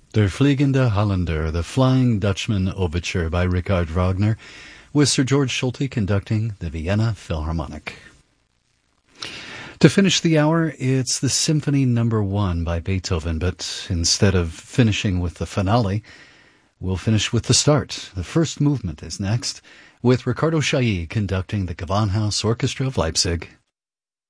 Der Fliegende Holländer, the Flying Dutchman Overture by Richard Wagner, with Sir George Solti conducting the Vienna Philharmonic. To finish the hour, it's the Symphony No. 1 by Beethoven, but instead of finishing with the finale, we'll finish with the start. The first movement is next, with Ricardo Chailly conducting the Gewandhaus Orchestra of Leipzig.